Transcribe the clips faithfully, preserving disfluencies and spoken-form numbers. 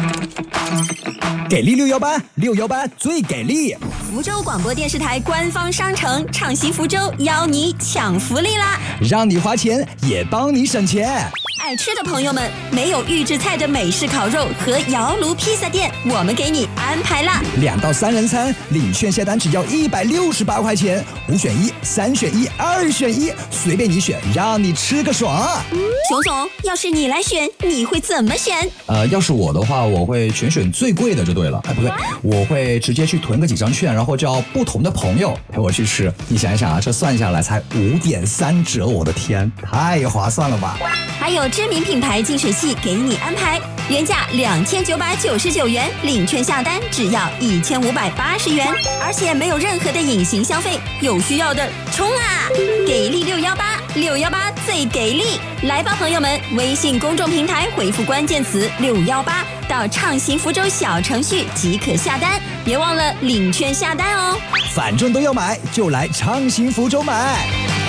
给力六幺八，六幺八最给力！ 福州广播电视台官方商城畅行福州邀你抢福利啦！ 让你花钱也帮你省钱。 爱吃的朋友们，没有预制菜的美式烤肉和窑炉披萨店，我们给你安排啦！ 两到三人餐，领券下单只要一百六十八块钱，五选一，三选一，二选一，随便你选，让你吃个爽。 熊总，要是你来选，你会怎么选？ 呃，要是我的话，我会全选最贵的就对了。哎，不对，我会直接去囤个几张券，然后叫不同的朋友陪我去吃。你想一想啊，这算下来才五点三折，我的天，太划算了吧！ 还有知名品牌净水器给你安排，原价两千九百九十九元，领券下单只要一千五百八十元，而且没有任何的隐形消费，有需要的冲啊！给力六幺八，六幺八最给力！来吧，朋友们，微信公众平台回复关键词六幺八到畅行福州小程序即可下单，别忘了领券下单哦。 反正都要买，就来畅行福州买。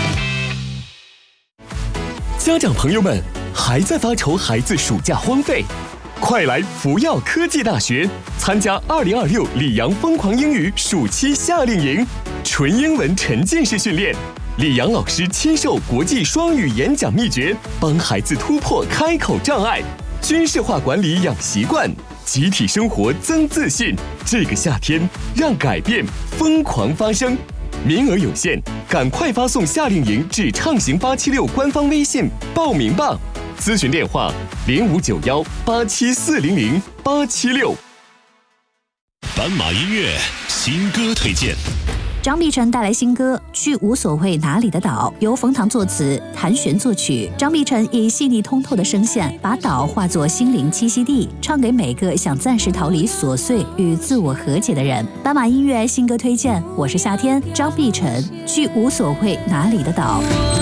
家长朋友们，还在发愁孩子暑假荒废？快来福耀科技大学参加二零二六里昂疯狂英语暑期夏令营，纯英文沉浸式训练，里昂老师亲授国际双语演讲秘诀，帮孩子突破开口障碍，军事化管理养习惯，集体生活增自信。这个夏天，让改变疯狂发生。名额有限，赶快发送夏令营至畅行八七六官方微信报名吧。咨询电话零五九幺八七四零零八七六。 斑马音乐新歌推荐。 张碧晨带来新歌《去无所谓哪里的岛》，由冯唐作词，谭旋作曲。张碧晨以细腻通透的声线，把岛化作心灵栖息地，唱给每个想暂时逃离琐碎与自我和解的人。斑马音乐新歌推荐，我是夏天，张碧晨，《去无所谓哪里的岛》。